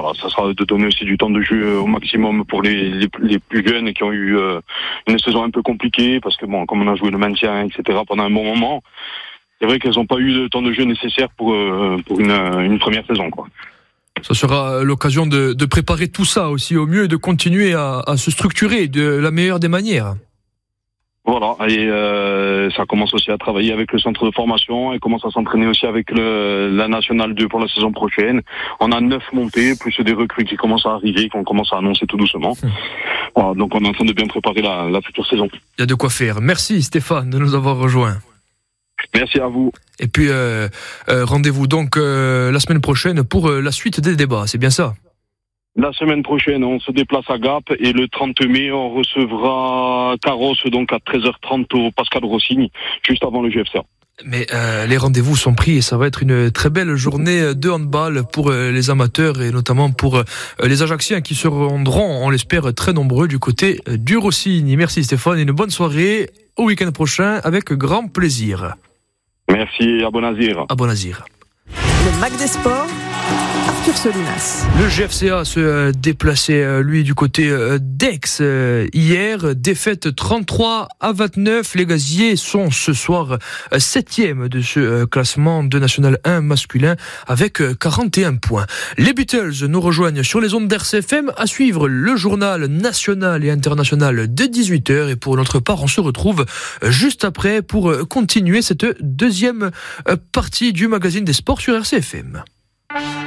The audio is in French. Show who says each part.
Speaker 1: voilà, ça sera de donner aussi du temps de jeu au maximum pour les plus jeunes qui ont eu une saison un peu compliquée, parce que bon, comme on a joué le maintien, etc. pendant un bon moment, c'est vrai qu'elles n'ont pas eu le temps de jeu nécessaire pour une première saison, quoi.
Speaker 2: Ça sera l'occasion de préparer tout ça aussi au mieux et de continuer à se structurer de la meilleure des manières.
Speaker 1: Voilà, et ça commence aussi à travailler avec le centre de formation et commence à s'entraîner aussi avec la Nationale 2 pour la saison prochaine. On a 9 montées, plus des recrues qui commencent à arriver, qu'on commence à annoncer tout doucement. Voilà, donc on est en train de bien préparer la future saison.
Speaker 2: Il y a de quoi faire. Merci Stéphane de nous avoir rejoints.
Speaker 1: Merci à vous.
Speaker 2: Et puis rendez-vous donc la semaine prochaine pour la suite des débats, c'est bien ça?
Speaker 1: La semaine prochaine, on se déplace à Gap et le 30 mai, on recevra Carros donc à 13h30 au Pascal Rossini, juste avant le GFCA.
Speaker 2: Mais les rendez-vous sont pris et ça va être une très belle journée de handball pour les amateurs et notamment pour les Ajacciens qui se rendront, on l'espère, très nombreux du côté du Rossini. Merci Stéphane et une bonne soirée au week-end prochain avec grand plaisir.
Speaker 1: Merci, à bon azir.
Speaker 2: À bon azir.
Speaker 3: Le Mac des Sports, Arthur Solinas.
Speaker 2: Le GFCA se déplaçait, lui, du côté d'Aix hier. Défaite 33-29. Les Gaziers sont ce soir 7e de ce classement de National 1 masculin avec 41 points. Les Beatles nous rejoignent sur les ondes d'RCFM à suivre le journal national et international de 18h. Et pour notre part, on se retrouve juste après pour continuer cette deuxième partie du magazine des sports sur RCFM.